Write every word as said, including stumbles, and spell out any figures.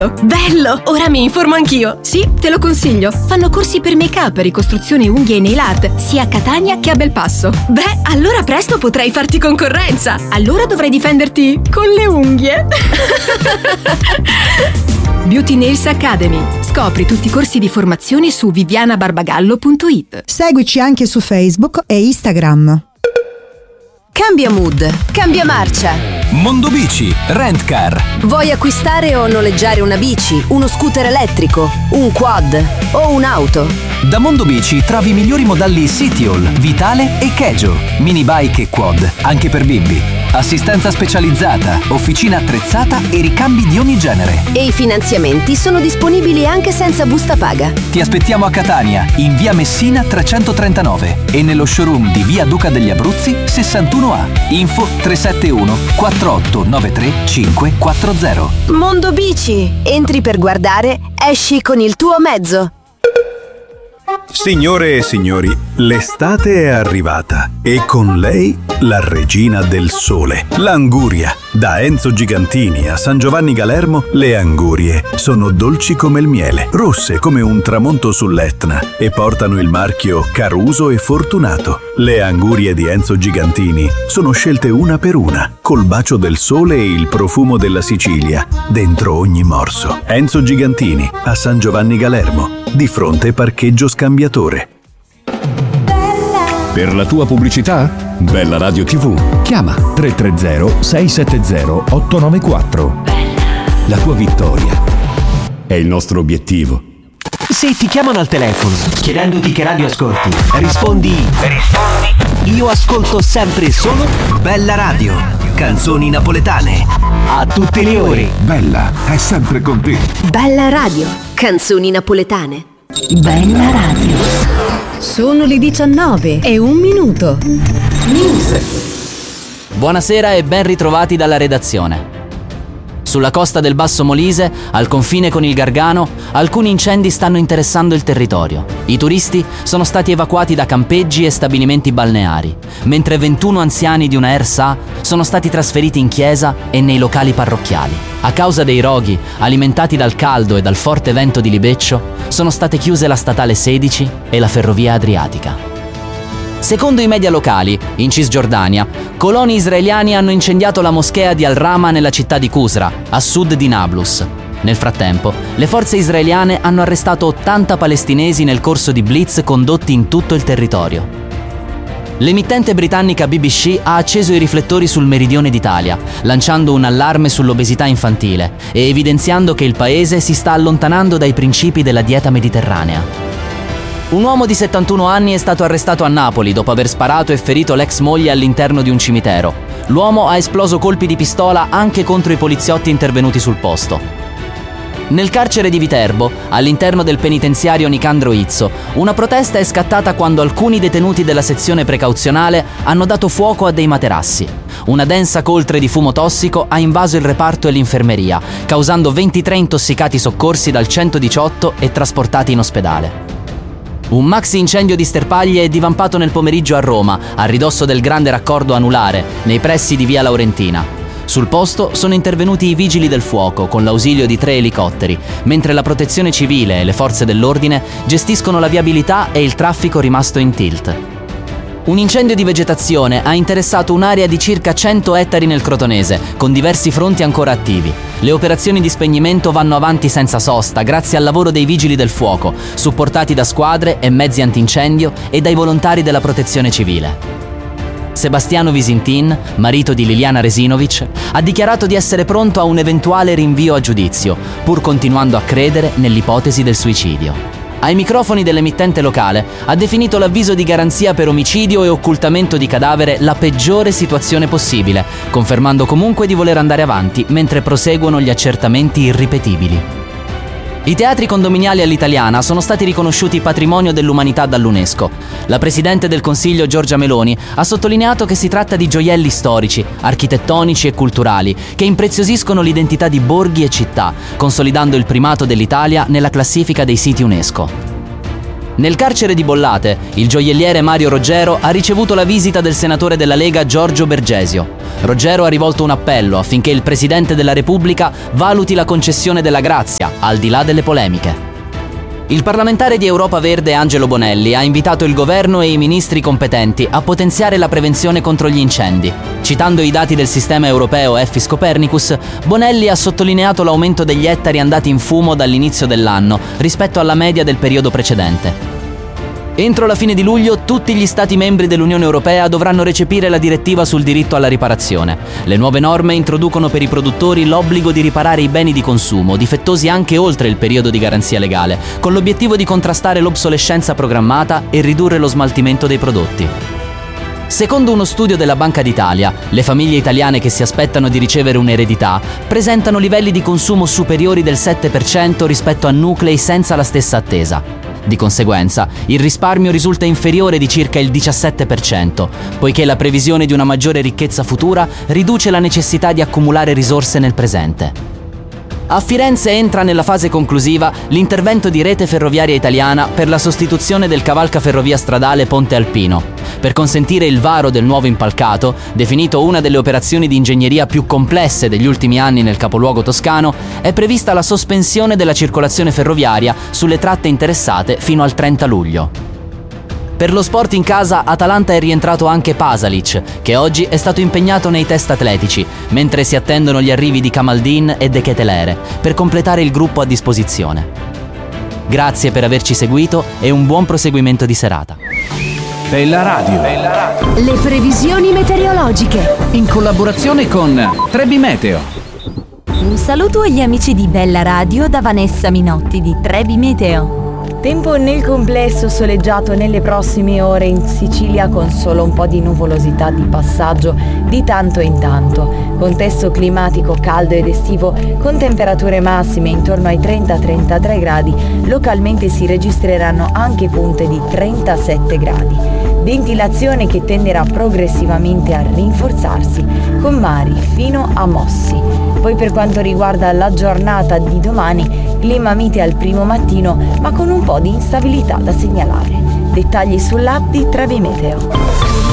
Bello! Ora mi informo anch'io. Sì, te lo consiglio. Fanno corsi per make-up, ricostruzione unghie e nail art, sia a Catania che a Belpasso. Beh, allora presto potrai farti concorrenza. Allora dovrai difenderti con le unghie. Beauty Nails Academy. Scopri tutti i corsi di formazione su viviana barbagallo punto it. Seguici anche su Facebook e Instagram. Cambia mood, cambia marcia. Mondobici, Rent Car. Vuoi acquistare o noleggiare una bici, uno scooter elettrico, un quad o un'auto? Da Mondobici trovi i migliori modelli Citiol, Vitale e Kejo, mini bike e quad, anche per bimbi. Assistenza specializzata, officina attrezzata e ricambi di ogni genere. E i finanziamenti sono disponibili anche senza busta paga. Ti aspettiamo a Catania, in via Messina trecentotrentanove e nello showroom di via Duca degli Abruzzi sessantuno A. Info tre sette uno quattro otto nove tre cinque quattro zero. Mondo Bici. Entri per guardare, esci con il tuo mezzo. Signore e signori, l'estate è arrivata e con lei la regina del sole, l'anguria. Da Enzo Gigantini a San Giovanni Galermo, le angurie sono dolci come il miele, rosse come un tramonto sull'Etna e portano il marchio Caruso e Fortunato. Le angurie di Enzo Gigantini sono scelte una per una, col bacio del sole e il profumo della Sicilia dentro ogni morso. Enzo Gigantini a San Giovanni Galermo, di fronte parcheggio scambiatore. Per la tua pubblicità? Bella Radio tivù. Chiama tre tre zero sei sette zero otto nove quattro. La tua vittoria è il nostro obiettivo. Se ti chiamano al telefono chiedendoti che radio ascolti, rispondi Rispondi Io ascolto sempre e solo Bella Radio, canzoni napoletane a tutte le ore. Bella è sempre con te. Bella Radio, canzoni napoletane. Bella Radio. Sono le diciannove e un minuto. News. Buonasera e ben ritrovati dalla redazione. Sulla costa del Basso Molise, al confine con il Gargano, alcuni incendi stanno interessando il territorio. I turisti sono stati evacuati da campeggi e stabilimenti balneari, mentre ventuno anziani di una R S A sono stati trasferiti in chiesa e nei locali parrocchiali. A causa dei roghi, alimentati dal caldo e dal forte vento di libeccio, sono state chiuse la statale sedici e la ferrovia adriatica. Secondo i media locali, in Cisgiordania, coloni israeliani hanno incendiato la moschea di Al-Rama nella città di Qusra, a sud di Nablus. Nel frattempo, le forze israeliane hanno arrestato ottanta palestinesi nel corso di blitz condotti in tutto il territorio. L'emittente britannica B B C ha acceso i riflettori sul meridione d'Italia, lanciando un allarme sull'obesità infantile e evidenziando che il paese si sta allontanando dai principi della dieta mediterranea. Un uomo di settantuno anni è stato arrestato a Napoli dopo aver sparato e ferito l'ex moglie all'interno di un cimitero. L'uomo ha esploso colpi di pistola anche contro i poliziotti intervenuti sul posto. Nel carcere di Viterbo, all'interno del penitenziario Nicandro Izzo, una protesta è scattata quando alcuni detenuti della sezione precauzionale hanno dato fuoco a dei materassi. Una densa coltre di fumo tossico ha invaso il reparto e l'infermeria, causando ventitré intossicati soccorsi dal centodiciotto e trasportati in ospedale. Un maxi incendio di sterpaglie è divampato nel pomeriggio a Roma, a ridosso del grande raccordo anulare, nei pressi di via Laurentina. Sul posto sono intervenuti i vigili del fuoco con l'ausilio di tre elicotteri, mentre la protezione civile e le forze dell'ordine gestiscono la viabilità e il traffico rimasto in tilt. Un incendio di vegetazione ha interessato un'area di circa cento ettari nel Crotonese, con diversi fronti ancora attivi. Le operazioni di spegnimento vanno avanti senza sosta grazie al lavoro dei vigili del fuoco, supportati da squadre e mezzi antincendio e dai volontari della protezione civile. Sebastiano Visintin, marito di Liliana Resinovic, ha dichiarato di essere pronto a un eventuale rinvio a giudizio, pur continuando a credere nell'ipotesi del suicidio. Ai microfoni dell'emittente locale ha definito l'avviso di garanzia per omicidio e occultamento di cadavere la peggiore situazione possibile, confermando comunque di voler andare avanti mentre proseguono gli accertamenti irripetibili. I teatri condominiali all'italiana sono stati riconosciuti patrimonio dell'umanità dall'UNESCO. La Presidente del Consiglio Giorgia Meloni ha sottolineato che si tratta di gioielli storici, architettonici e culturali che impreziosiscono l'identità di borghi e città, consolidando il primato dell'Italia nella classifica dei siti UNESCO. Nel carcere di Bollate, il gioielliere Mario Roggero ha ricevuto la visita del senatore della Lega Giorgio Bergesio. Roggero ha rivolto un appello affinché il Presidente della Repubblica valuti la concessione della grazia, al di là delle polemiche. Il parlamentare di Europa Verde Angelo Bonelli ha invitato il governo e i ministri competenti a potenziare la prevenzione contro gli incendi. Citando i dati del sistema europeo Effis Copernicus, Bonelli ha sottolineato l'aumento degli ettari andati in fumo dall'inizio dell'anno rispetto alla media del periodo precedente. Entro la fine di luglio tutti gli Stati membri dell'Unione Europea dovranno recepire la direttiva sul diritto alla riparazione. Le nuove norme introducono per i produttori l'obbligo di riparare i beni di consumo, difettosi anche oltre il periodo di garanzia legale, con l'obiettivo di contrastare l'obsolescenza programmata e ridurre lo smaltimento dei prodotti. Secondo uno studio della Banca d'Italia, le famiglie italiane che si aspettano di ricevere un'eredità presentano livelli di consumo superiori del sette per cento rispetto a nuclei senza la stessa attesa. Di conseguenza, il risparmio risulta inferiore di circa il diciassette per cento, poiché la previsione di una maggiore ricchezza futura riduce la necessità di accumulare risorse nel presente. A Firenze entra nella fase conclusiva l'intervento di Rete Ferroviaria Italiana per la sostituzione del cavalcaferrovia stradale Ponte Alpino. Per consentire il varo del nuovo impalcato, definito una delle operazioni di ingegneria più complesse degli ultimi anni nel capoluogo toscano, è prevista la sospensione della circolazione ferroviaria sulle tratte interessate fino al trenta luglio. Per lo sport in casa Atalanta è rientrato anche Pasalic, che oggi è stato impegnato nei test atletici, mentre si attendono gli arrivi di Kamaldin e De Ketelere per completare il gruppo a disposizione. Grazie per averci seguito e un buon proseguimento di serata. Bella Radio. Le previsioni meteorologiche. In collaborazione con Trebi Meteo. Un saluto agli amici di Bella Radio da Vanessa Minotti di Trebi Meteo. Tempo nel complesso soleggiato nelle prossime ore in Sicilia, con solo un po' di nuvolosità di passaggio di tanto in tanto. Contesto climatico caldo ed estivo con temperature massime intorno ai trenta trentatré gradi. Localmente si registreranno anche punte di trentasette gradi. Ventilazione che tenderà progressivamente a rinforzarsi con mari fino a mossi. Poi per quanto riguarda la giornata di domani, clima mite al primo mattino, ma con un po' di instabilità da segnalare. Dettagli sull'app di Trebi Meteo.